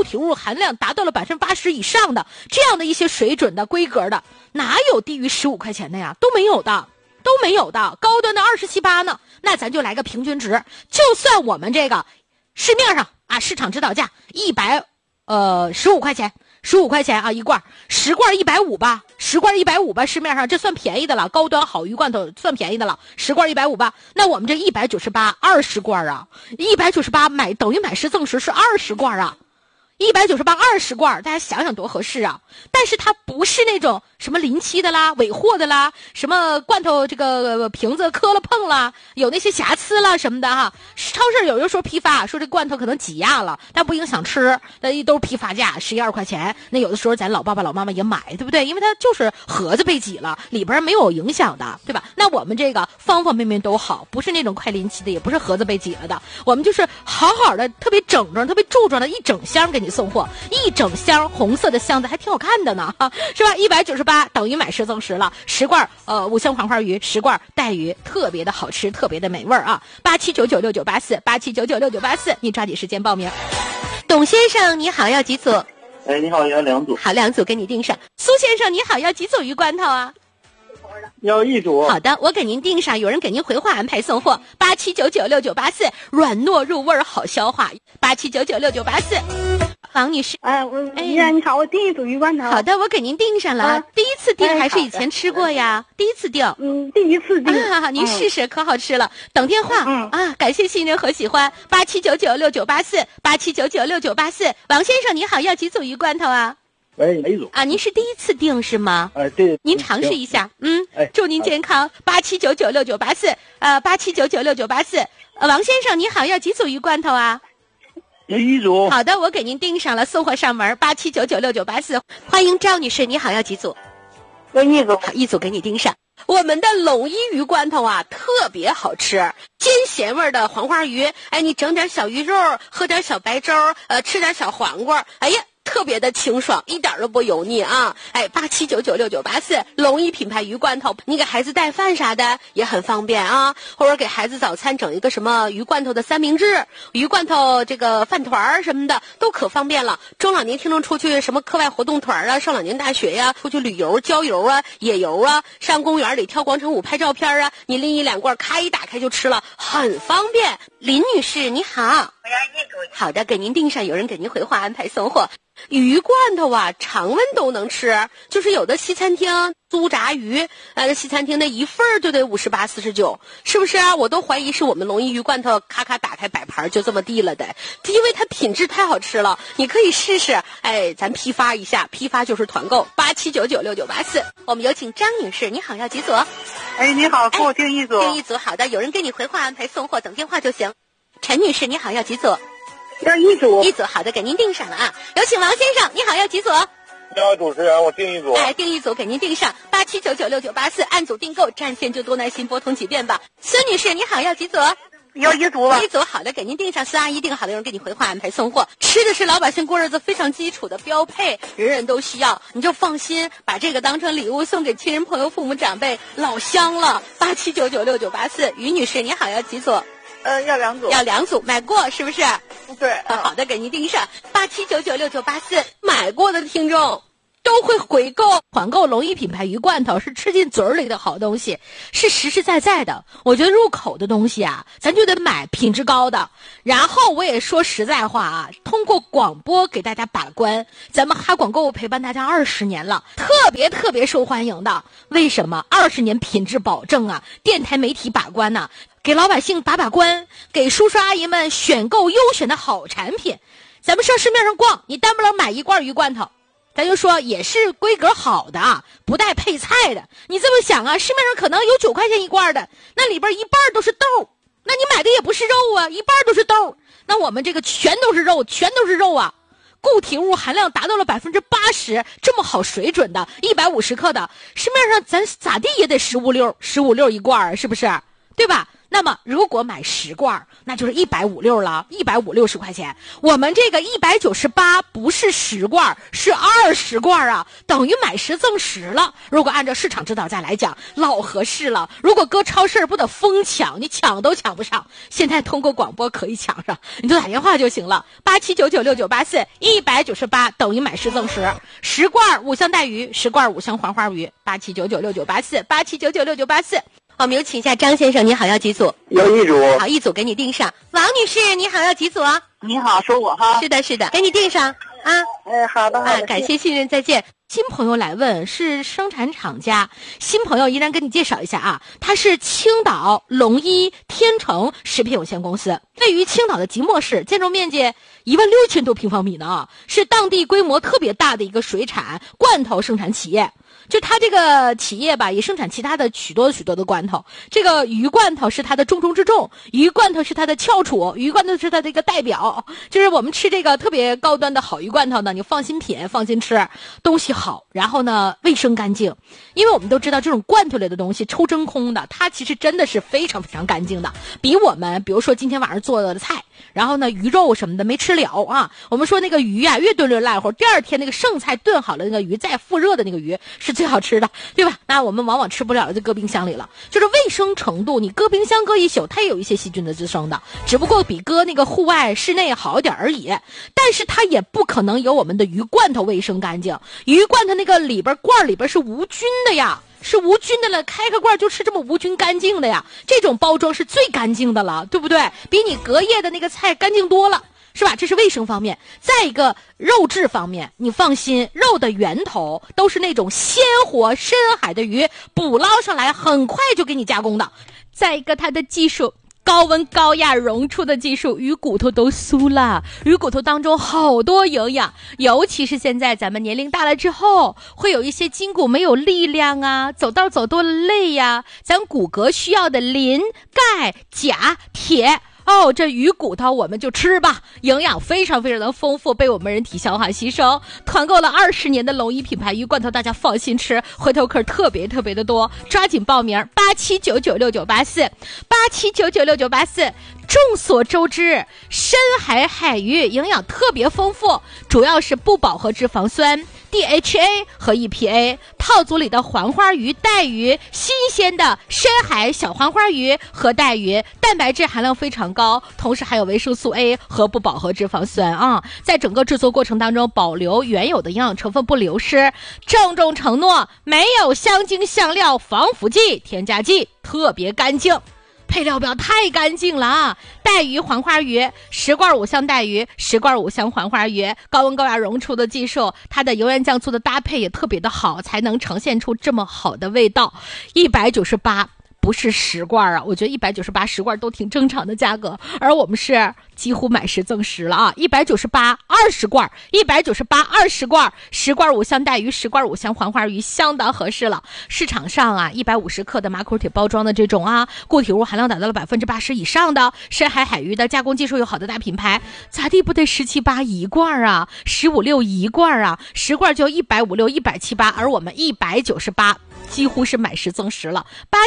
体物含量达到了80%以上的这样的一些水准的规格的，哪有低于15块钱的呀？都没有的。高端的27、8呢，那咱就来个平均值。就算我们这个市面上啊，市场指导价15块钱，15块钱啊一罐，10罐150吧，10罐150吧，市面上这算便宜的了，高端好鱼罐头算便宜的了，10罐150吧。那我们这198，20罐啊，198等于买10赠10是20罐啊。19820罐，大家想想多合适啊！但是它不是那种什么临期的啦、尾货的啦，什么罐头这个瓶子磕了碰了，有那些瑕疵啦什么的哈。超市有的时候批发说这罐头可能挤压了，但不影响吃，那都是批发价11、12块钱。那有的时候咱老爸爸老妈妈也买，对不对？因为它就是盒子被挤了，里边没有影响的，对吧？那我们这个方方面面都好，不是那种快临期的，也不是盒子被挤了的，我们就是好好的、特别整整、特别柱状的一整箱给你送货，一整箱红色的箱子还挺好看的呢，是吧？198等于买10赠10了，10罐五香黄花鱼，10罐带鱼，特别的好吃，特别的美味啊！87996984，87996984，你抓紧时间报名。董先生你好，要几组？ 哎，你好，要2组。 好，2组给你订上。苏先生你好，要几组鱼罐头啊？ 要1组。 好的，我给您订上，有人给您回话安排送货。87996984，软糯入味好消化。87996984。王女士， 你好，我订一组鱼罐头。 好的，我给您订上了。第一次订还是以前吃过呀？第一次订。 第一次订。 您试试，可好吃了。等电话。感谢信任和喜欢。87996984，87996984。王先生你好，要几组鱼罐头啊？ 喂，哪一组？ 您是第一次订是吗？ 对。 您尝试一下。祝您健康。87996984，87996984。王先生你好，要几组鱼罐头啊？ 要1组。 好的，我给您订上了，送货上门。87996984。欢迎赵女士，你好，要几组？ 要1组。 好，1组给你订上。我们的龙一鱼罐头啊，特别好吃，鲜咸味的黄花鱼。你整点小鱼肉，喝点小白粥，吃点小黄瓜。哎呀，特别的清爽，一点都不油腻啊！87996984，龙一品牌鱼罐头，你给孩子带饭啥的也很方便啊，或者给孩子早餐整一个什么鱼罐头的三明治、鱼罐头这个饭团什么的，都可方便了。中老年听众出去什么课外活动团啊，上老年大学呀，出去旅游、郊游啊、野游啊，上公园里跳广场舞拍照片啊，你拎1、2罐，咔一打开就吃了，很方便。林女士你好， 我要1组。 好的，给您订上，有人给您回话安排送货。鱼罐头啊，常温都能吃，就是有的西餐厅酥炸鱼，西餐厅那一份就得58、49，是不是啊？我都怀疑是我们龙一鱼罐头咔咔打开摆盘就这么地了的，因为它品质太好吃了，你可以试试。咱批发一下，批发就是团购。87996984，我们有请张女士，你好，要几组？ 你好，给我订1组。 订1组，好的，有人给你回话安排送货，等电话就行。陈女士，你好，要几组？ 要1组。 1组，好的，给您订上了啊。有请王先生，你好，要几组？ 你好，主持人，我订1组。 订1组给您订上。87996984，按组订购，占线就多耐心，拨通几遍吧。孙女士，你好，要几组？ 要1组吧。 1组，好的，给您订上。孙阿姨订好了，有人给你回话安排送货。吃的是老百姓过日子非常基础的标配，人人都需要，你就放心，把这个当成礼物送给亲人朋友、父母长辈，老香了。87996984，于女士，你好，要几组？ 要2组。 要2组，买过是不是？ 对。 好的，给您订上。87996984，买过的听众都会回购团购龙一品牌鱼罐头，是吃进嘴里的好东西，是实实在在的。我觉得入口的东西啊，咱就得买品质高的。然后我也说实在话啊，通过广播给大家把关，咱们哈广购物陪伴大家20年了，特别受欢迎的。为什么？20年品质保证啊，电台媒体把关呢，给老百姓把关，给叔叔阿姨们选购优选的好产品。咱们上市面上逛，你单不了买1罐鱼罐头，咱就说也是规格好的啊，不带配菜的。你这么想啊，市面上可能有9块钱1罐的，那里边一半都是豆，那你买的也不是肉啊，一半都是豆。那我们这个全都是肉，全都是肉啊，固体物含量达到了80%，这么好水准的150克的，市面上咱咋地也得15六1罐，是不是？对吧？ 那么如果买10罐，那就是150了，150块钱。我们这个198不是10罐，是20罐啊，等于买10赠10了。如果按照市场指导价来讲，老合适了。如果搁超市不得疯抢，你抢都抢不上。现在通过广播可以抢上，你就打电话就行了。87996984，198等于买10赠10，10罐5香带鱼，10罐5香黄花鱼，87996984，87996984。我们有请一下张先生，你好，要几组？ 要一组。 好，一组给你订上。王女士，你好，要几组啊？ 你好，说我哈。 是的，是的，给你订上啊。 好的，好的。 感谢信任，再见。新朋友来问是生产厂家，新朋友依然跟你介绍一下啊，它是青岛龙一天成食品有限公司，位于青岛的即墨市，建筑面积16000多平方米呢，是当地规模特别大的一个水产罐头生产企业。就它这个企业吧，也生产其他的许多的罐头。这个鱼罐头是它的重中之重，鱼罐头是它的翘楚，鱼罐头是它的一个代表。就是我们吃这个特别高端的好鱼罐头呢，你放心品，放心吃，东西好，然后呢卫生干净。因为我们都知道这种罐头类的东西抽真空的，它其实真的是非常非常干净的，比我们比如说今天晚上做的菜，然后呢鱼肉什么的没吃了啊，我们说那个鱼啊越炖越烂乎，第二天那个剩菜炖好了那个鱼再复热的那个鱼是最好吃的，对吧？那我们往往吃不了就搁冰箱里了。就是卫生程度，你搁冰箱搁一宿，它也有一些细菌的滋生的，只不过比搁那个户外室内好一点而已。但是它也不可能有我们的鱼罐头卫生干净，鱼罐头那个里边罐里边是无菌的呀，是无菌的了，开个罐就吃这么无菌干净的呀，这种包装是最干净的了，对不对？比你隔夜的那个菜干净多了，是吧？这是卫生方面。再一个肉质方面，你放心，肉的源头都是那种鲜活深海的鱼，捕捞上来很快就给你加工的。再一个它的技术，高温高压溶出的技术，鱼骨头都酥了，鱼骨头当中好多营养，尤其是现在咱们年龄大了之后，会有一些筋骨没有力量啊，走道走多了累呀，咱骨骼需要的磷、钙、钾、铁。这鱼骨头我们就吃吧，营养非常非常的丰富，被我们人体消化吸收。团购了20年的龙一品牌鱼罐头，大家放心吃，回头客特别特别的多，抓紧报名87996984，87996984。众所周知，深海海鱼营养特别丰富，主要是不饱和脂肪酸、DHA 和 EPA， 套组里的黄花鱼、带鱼，新鲜的深海小黄花鱼和带鱼，蛋白质含量非常高，同时还有维生素 A 和不饱和脂肪酸啊，在整个制作过程当中保留原有的营养成分不流失，郑重承诺没有香精、香料、防腐剂、添加剂，特别干净。配料表太干净了啊！带鱼黄花鱼，10罐5香带鱼，10罐5香黄花鱼，高温高压溶出的技术，它的油盐酱醋的搭配也特别的好，才能呈现出这么好的味道。198不是10罐啊，我觉得198、10罐都挺正常的价格，而我们是几乎买10赠10了啊！198 20罐，198 20罐，10罐5香带鱼，10罐5香黄花鱼，相当合适了。市场上啊，150克的马口铁包装的这种啊，固体物含量达到了80%以上的深海海鱼的加工技术有好的大品牌，咋地不得17、8一罐啊，15、6一罐啊，10罐就150、6、178，而我们198。几乎是买10赠10了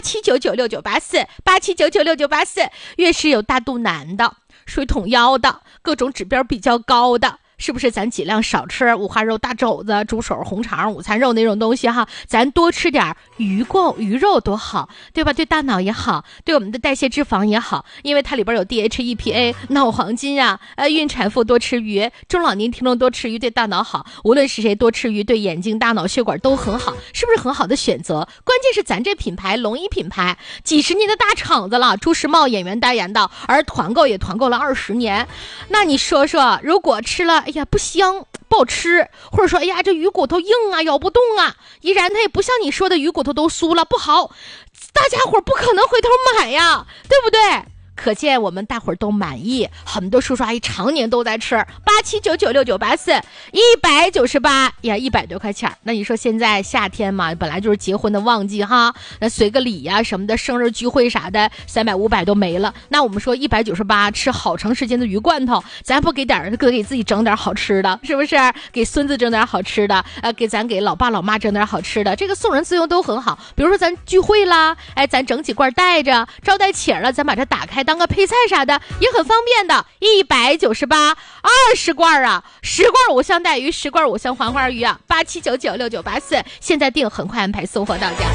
，87996984，87996984。越是有大肚腩的、水桶腰的、各种指标比较高的，是不是咱尽量少吃五花肉、大肘子、猪手、红肠、午餐肉那种东西哈？咱多吃点鱼肉多好，对吧？对大脑也好，对我们的代谢脂肪也好，因为它里边有 DHA、EPA， 脑黄金啊，孕产妇多吃鱼，中老年听众多吃鱼对大脑好，无论是谁多吃鱼对眼睛、大脑、血管都很好，是不是很好的选择？关键是咱这品牌龙一品牌几十年的大厂子了，朱时茂演员代言的，而团购也团购了20年。那你说说，如果吃了哎呀不香不好吃，或者说哎呀这鱼骨头硬啊咬不动啊，依然它也不像你说的鱼骨头都酥了不好，大家伙不可能回头买呀，对不对？ 可见我们大伙儿都满意，很多叔叔阿姨常年都在吃。87996984，198呀，100多块钱。那你说现在夏天嘛，本来就是结婚的旺季哈，那随个礼呀什么的，生日聚会啥的，300、500都没了。那我们说198吃好长时间的鱼罐头，咱不给自己整点好吃的，是不是？给孙子整点好吃的，给老爸老妈整点好吃的，这个送人自用都很好。比如说咱聚会啦，咱整几罐带着，招待请了，咱把这打开当个配菜啥的，也很方便的。198，20罐啊，10罐5香带鱼，10罐5香黄花鱼啊，87996984，现在订，很快安排送货到家。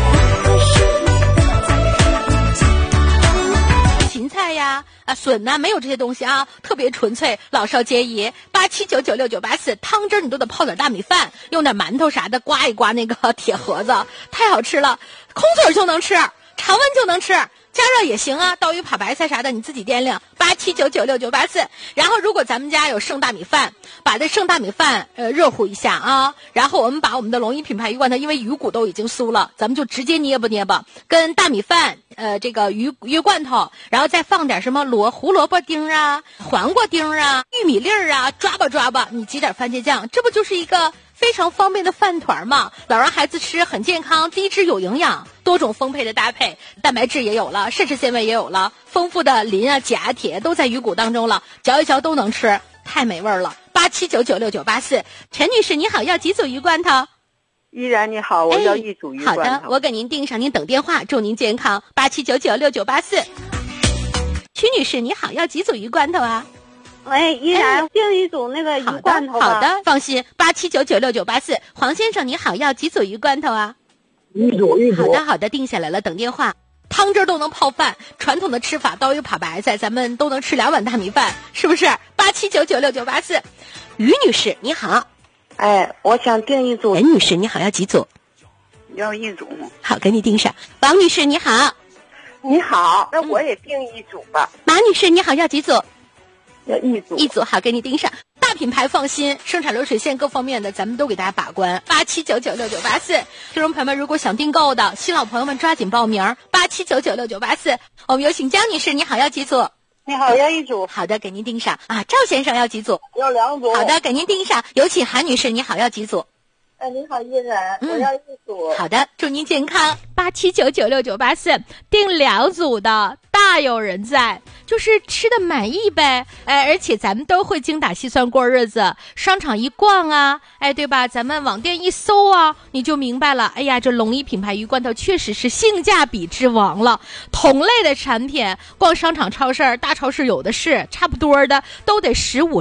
芹菜呀，笋呐，没有这些东西啊，特别纯粹，老少皆宜。87996984，汤汁你都得泡点大米饭，用点馒头啥的刮一刮那个铁盒子，太好吃了，空嘴就能吃，常温就能吃，加热也行啊，刀鱼扒白菜啥的你自己掂量。87996984，然后如果咱们家有剩大米饭，把这剩大米饭热乎一下啊，然后我们把我们的龙一品牌鱼罐头，因为鱼骨都已经酥了，咱们就直接捏吧，跟大米饭这个鱼罐头，然后再放点什么胡萝卜丁啊、黄瓜丁啊、玉米粒儿啊，抓吧，你挤点番茄酱，这不就是一个非常方便的饭团嘛？老让孩子吃很健康，低脂有营养，多种丰沛的搭配，蛋白质也有了，膳食纤维也有了，丰富的磷啊、钾、铁都在鱼骨当中了，嚼一嚼都能吃，太美味了。87996984，陈女士你好，要几组鱼罐头？ 依然你好，我要1组鱼罐头。 好的，我给您订上，您等电话，祝您健康。87996984。曲女士你好，要几组鱼罐头啊？ 喂，依然订1组那个鱼罐头吧。 好的，放心。87996984。黄先生你好，要几组鱼罐头啊 ？1组。 好的，定下来了，等电话。汤汁都能泡饭，传统的吃法刀鱼扒白菜，咱们都能吃2碗大米饭，是不是？87996984。于女士你好， 我想订1组。 任女士你好，要几组？ 要1组。 好，给你订上。王女士你好。 你好，那我也订1组吧。 马女士你好，要几组？ 要1组。 1组，好，给你订上。大品牌放心，生产流水线各方面的咱们都给大家把关。87996984，听众朋友们如果想订购的新老朋友们抓紧报名。87996984，我们有请江女士你好，要几组？ 你好，要1组。 好的，给您订上啊。赵先生要几组？ 要2组。 好的，给您订上。有请韩女士你好，要几组？ 你好，依然，我要1组。 好的，祝您健康。87996984，订2组的大有人在，就是吃的满意呗。而且咱们都会精打细算过日子，商场一逛啊，对吧？咱们网店一搜啊，你就明白了。哎呀，这龙一品牌鱼罐头确实是性价比之王了。同类的产品，逛商场、超市、大超市有的是，差不多的都得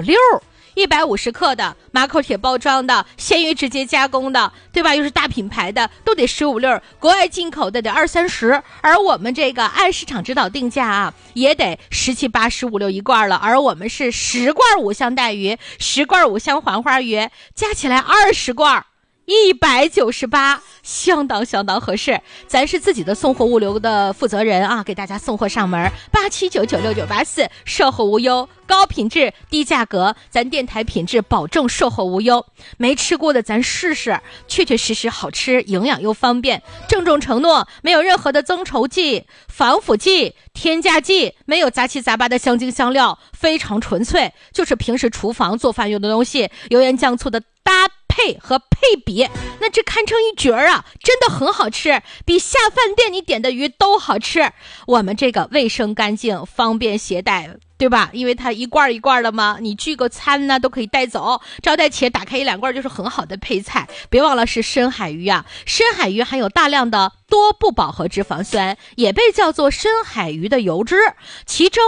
15、16。150克的马口铁包装的鲜鱼直接加工的，对吧？又是大品牌的，都得15、16，国外进口的得20、30，而我们这个按市场指导定价啊，也得17、8、15、16一罐了。而我们是10罐5香带鱼，10罐5香黄花鱼，加起来20罐。198，相当合适。咱是自己的送货物流的负责人啊，给大家送货上门。87996984，售后无忧，高品质低价格，咱电台品质保证售后无忧。没吃过的咱试试，确实好吃，营养又方便。郑重承诺，没有任何的增稠剂、防腐剂、添加剂，没有杂七杂八的香精香料，非常纯粹，就是平时厨房做饭用的东西，油盐酱醋的搭配和配比，那这堪称一绝啊，真的很好吃，比下饭店你点的鱼都好吃。我们这个卫生干净，方便携带，对吧？因为它一罐一罐的嘛，你聚个餐呢都可以带走，招待企业打开1、2罐就是很好的配菜。别忘了是深海鱼啊，深海鱼含有大量的多不饱和脂肪酸，也被叫做深海鱼的油脂，其中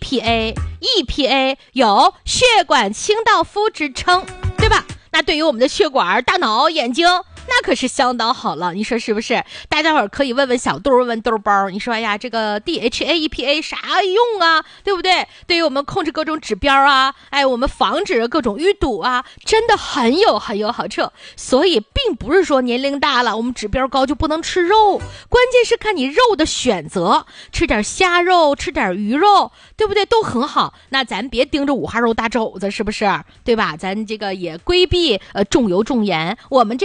EPA 有血管清道夫之称，对吧？那对于我们的血管、大脑、眼睛，那可是相当好了，你说是不是？大家伙儿可以问问小肚，问问兜包，你说哎呀，这个 DHA、EPA 啥用啊？对不对？对于我们控制各种指标啊，我们防止各种淤堵啊，真的很有好处。所以并不是说年龄大了，我们指标高就不能吃肉，关键是看你肉的选择，吃点虾肉，吃点鱼肉，对不对？都很好。那咱别盯着五花肉大肘子，是不是？对吧？咱这个也规避重油重盐，我们这个口味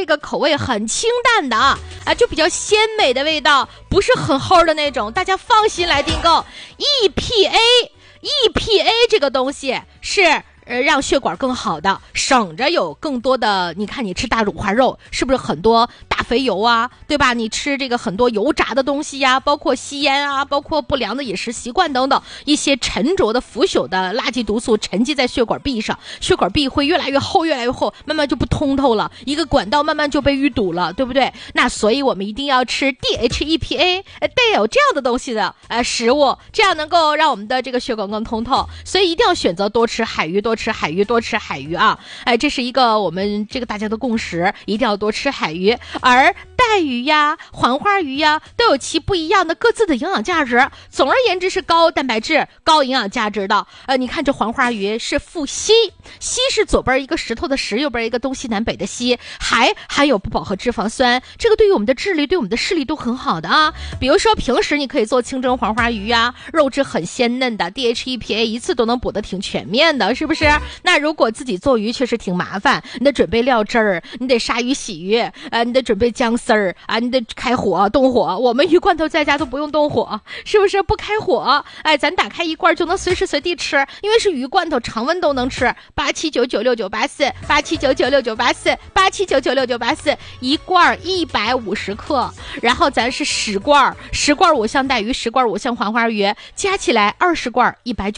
味很清淡的啊，就比较鲜美的味道，不是很齁的那种，大家放心来订购。EPA 这个东西是让血管更好的，省着有更多的，你看你吃大五花肉是不是很多大肥油啊，对吧？你吃这个很多油炸的东西呀，包括吸烟啊，包括不良的饮食习惯等等，一些沉着的腐朽的垃圾毒素沉积在血管壁上，血管壁会越来越厚越来越厚，慢慢就不通透了，一个管道慢慢就被淤堵了，对不对？那所以我们一定要吃 DHEPA 带有这样的东西的食物，这样能够让我们的这个血管更通透，所以一定要选择多吃海鱼，多吃海鱼啊！这是一个我们这个大家的共识，一定要多吃海鱼。而带鱼呀、黄花鱼呀，都有其不一样的各自的营养价值。总而言之是高蛋白质、高营养价值的。你看这黄花鱼是富硒，硒是左边一个石头的石，右边一个东西南北的西，还含有不饱和脂肪酸，这个对于我们的智力、对我们的视力都很好的啊。比如说平时你可以做清蒸黄花鱼呀，肉质很鲜嫩的 DHEPA 一次都能补得挺全面的，是不是？那如果自己做鱼确实挺麻烦，你得准备料汁儿，你得杀鱼洗鱼，你得准备姜丝儿啊，你得开火动火。我们鱼罐头在家都不用动火，是不是？不开火，咱打开一罐就能随时随地吃，因为是鱼罐头，常温都能吃。87996984，87996984，87996984，一罐150克，然后咱是10罐五香带鱼，10罐五香黄花鱼，加起来20罐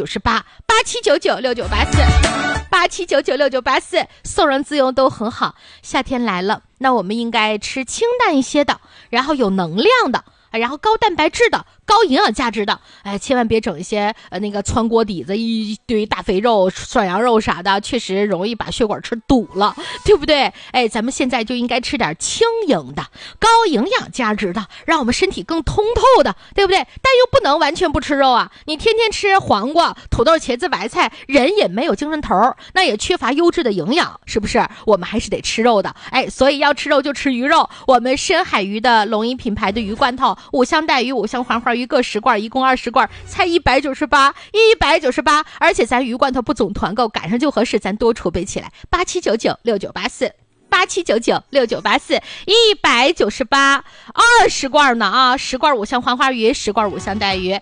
198，87996984，87996984，送人自用都很好。夏天来了，那我们应该吃清淡一些的，然后有能量的，然后高蛋白质的，高营养价值的，千万别整一些那个汆锅底子一堆大肥肉、涮羊肉啥的，确实容易把血管吃堵了，对不对？咱们现在就应该吃点轻盈的、高营养价值的，让我们身体更通透的，对不对？但又不能完全不吃肉啊！你天天吃黄瓜、土豆、茄子、白菜，人也没有精神头，那也缺乏优质的营养，是不是？我们还是得吃肉的，所以要吃肉就吃鱼肉。我们深海鱼的龙吟品牌的鱼罐头，五香带鱼、五香黄花鱼各10罐，一共20罐，才198，而且咱鱼罐头不总团购，赶上就合适，咱多储备起来。87996984，87996984，198，20罐呢啊，10罐五香黄花鱼，10罐五香带鱼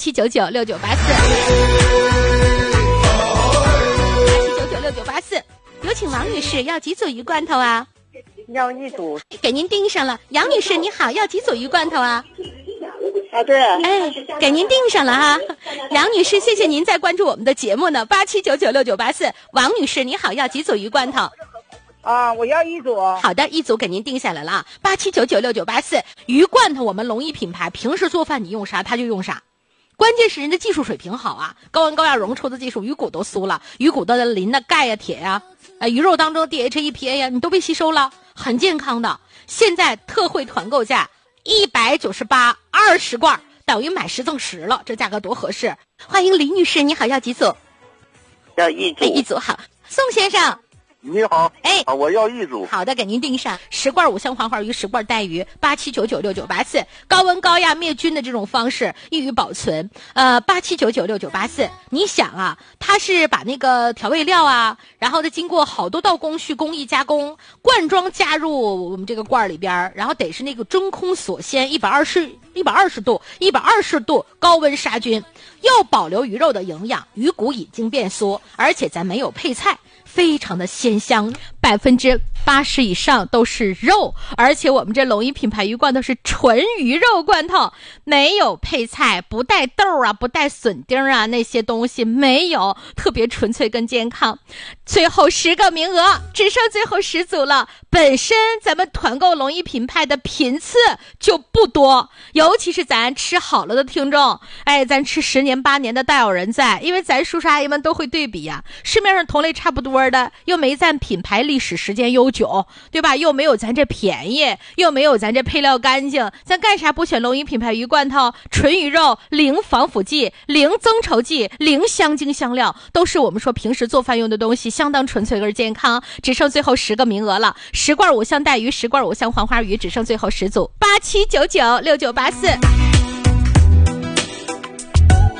，87996984，87996984，有请王女士，要几组鱼罐头啊？ 要1组， 给您订上了。杨女士你好，要几组鱼罐头啊？ 对， 给您订上了哈。杨女士，谢谢您在关注我们的节目呢。87996984，王女士你好，要几组鱼罐头？ 我要1组。 好的，1组给您定下来了。87996984，鱼罐头我们龙吟品牌，平时做饭你用啥它就用啥。关键是人的技术水平好啊，高温高压溶抽的技术，鱼骨都酥了，鱼骨的磷的钙呀、铁呀，鱼肉当中 DHEPA 呀，你都被吸收了，很健康的。现在特惠团购价198，20罐等于买10赠10了，这价格多合适！欢迎李女士，你好，要几组？ 要1组。 1组好。宋先生。 你好，我要1组。 好的，给您订上10罐五香黄花鱼，10罐带鱼，87996984，高温高压灭菌的这种方式，易于保存。87996984，你想啊，它是把那个调味料啊，然后再经过好多道工序工艺加工，罐装加入我们这个罐里边，然后得是那个真空锁鲜，120度高温杀菌，又保留鱼肉的营养，鱼骨已经变酥，而且咱没有配菜，非常的鲜香，80%以上都是肉，而且我们这龙吟品牌鱼罐头是纯鱼肉罐头，没有配菜，不带豆啊，不带笋丁啊，那些东西没有，特别纯粹跟健康。最后10个名额，只剩最后10组了。本身咱们团购龙吟品牌的频次就不多，尤其是咱吃好了的听众，咱吃10年8年的大有人在，因为咱叔叔阿姨们都会对比呀，市面上同类差不多的，又没咱品牌历史时间悠久，对吧？又没有咱这便宜，又没有咱这配料干净，咱干啥不选龙吟品牌鱼罐头？纯鱼肉，零防腐剂，零增稠剂，零香精香料，都是我们说平时做饭用的东西，相当纯粹而健康。只剩最后10个名额了，10罐五香带鱼，10罐五香黄花鱼，只剩最后10组，87996984。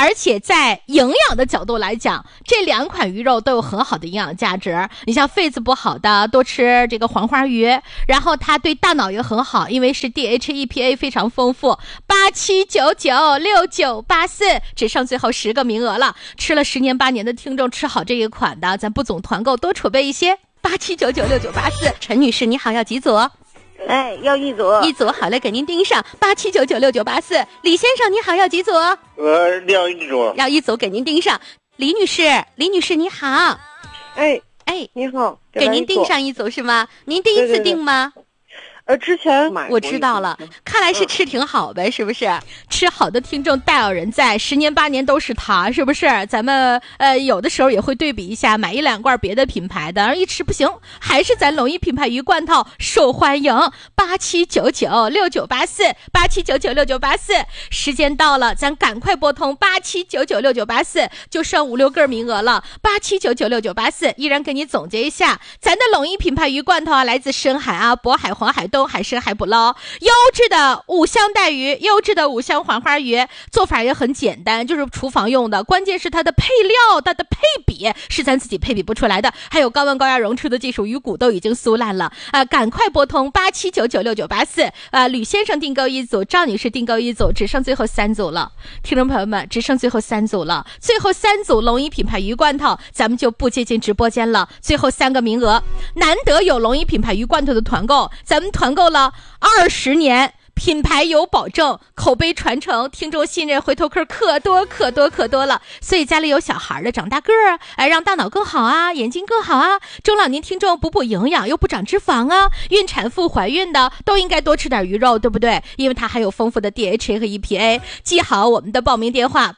而且在营养的角度来讲，这2款鱼肉都有很好的营养价值。你像肺子不好的，多吃这个黄花鱼，然后它对大脑也很好，因为是 DHA EPA 非常丰富。87996984，只剩最后10个名额了。吃了10年8年的听众，吃好这一款的，咱不总团购，多储备一些。87996984，陈女士你好，要几组？ 哎，要1组。 1组好嘞，给您盯上。87996984，李先生你好，要几组？ 要1组。 要1组，给您盯上。李女士你好。 哎，你好， 给您订上1组是吗？您第一次订吗？ 之前买过。 我知道了，看来是吃挺好呗，是不是？吃好的听众大有人在，10年8年都是他，是不是？咱们有的时候也会对比一下，买1-2罐别的品牌的，一吃不行，还是咱龙一品牌鱼罐头受欢迎。87996984，87996984，时间到了，咱赶快拨通87996984，就剩5-6个名额了。87996984，依然给你总结一下，咱的龙一品牌鱼罐头啊，来自深海啊、渤海、黄海、东海、深海捕捞，优质的5香带鱼，优质的5香黄花鱼，做法也很简单，就是厨房用的，关键是它的配料，它的配比是咱自己配比不出来的，还有高温高压溶出的技术，鱼骨都已经酥烂了赶快拨通87996984，吕先生订购1组，赵女士订购1组，只剩最后3组了，听众朋友们，只剩最后3组了，最后3组龙一品牌鱼罐头，咱们就不接进直播间了，最后3个名额，难得有龙一品牌鱼罐头的团购，咱们团购了20年，品牌有保证，口碑传承，听众信任，回头客可多了。所以家里有小孩的长大个儿让大脑更好啊，眼睛更好啊。中老年听众补营养又不长脂肪啊，孕产妇怀孕的都应该多吃点鱼肉，对不对？因为它还有丰富的 DHA 和 EPA。记好我们的报名电话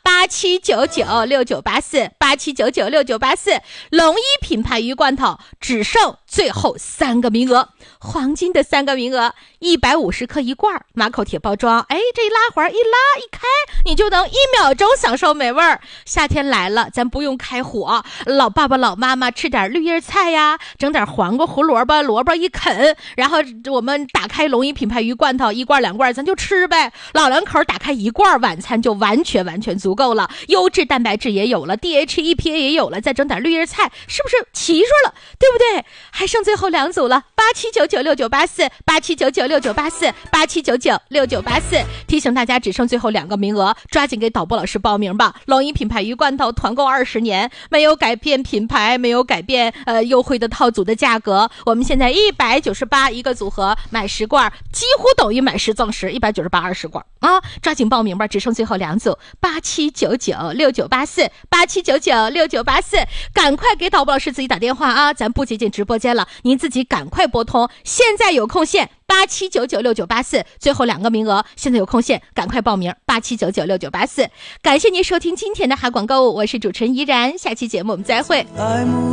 87996984，87996984，龙一品牌鱼罐头只剩最后3个名额，黄金的3个名额，150克1罐，马口铁包装，这一拉环一拉一开，你就能1秒钟享受美味儿。夏天来了，咱不用开火，老爸爸老妈妈吃点绿叶菜呀，整点黄瓜胡萝卜，萝卜一啃，然后我们打开龙一品牌鱼罐头，1罐2罐咱就吃呗。老两口打开1罐，晚餐就完全足够了，优质蛋白质也有了， DHA EPA 也有了，再整点绿叶菜，是不是齐说了，对不对？还剩最后2组了，87996984， 87996984， 87996984，提醒大家只剩最后2个名额，抓紧给导播老师报名吧。龙一品牌鱼罐头团购20年，没有改变品牌，没有改变优惠的套组的价格，我们现在198一个组合，买10罐几乎等于买10赠10，198 20罐啊！抓紧报名吧，只剩最后2组，87996984， 87996984，赶快给导播老师自己打电话啊！咱不接进直播间了，您自己赶快拨通，现在有空限，87996984，最后2个名额，现在有空限，赶快报名，87996984。感谢您收听今天的海广购物，我是主持人依然，下期节目我们再会。